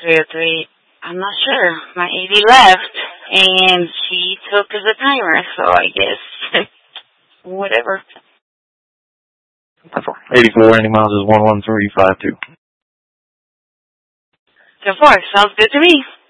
303. I'm not sure. My AD left, and she took the timer, so I guess whatever. 84 Andy Miles is 11352. 10-4. Sounds good to me.